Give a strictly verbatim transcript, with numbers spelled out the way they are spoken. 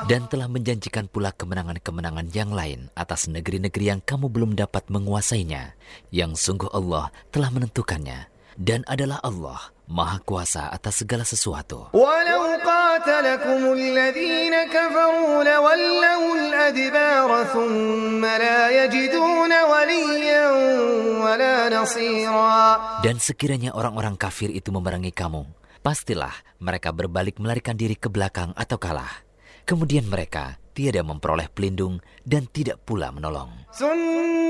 Dan telah menjanjikan pula kemenangan-kemenangan yang lain atas negeri-negeri yang kamu belum dapat menguasainya, yang sungguh Allah telah menentukannya. Dan adalah Allah Maha Kuasa atas segala sesuatu. وَلَوْ قَاتَلَكُمُ الَّذِينَ كَفَرُوا لَوَلَّوُا الْأَدْبَارَ ثُمَّ لَا يَجِدُونَ وَلِيًّا وَلَا نَصِيرًا. Dan sekiranya orang-orang kafir itu memerangi kamu, pastilah mereka berbalik melarikan diri ke belakang atau kalah. Kemudian mereka tiada memperoleh pelindung dan tidak pula menolong.